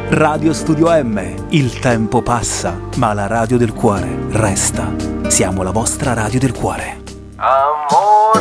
Radio Studio M. Il tempo passa, ma la radio del cuore resta. Siamo la vostra radio del cuore. Amore.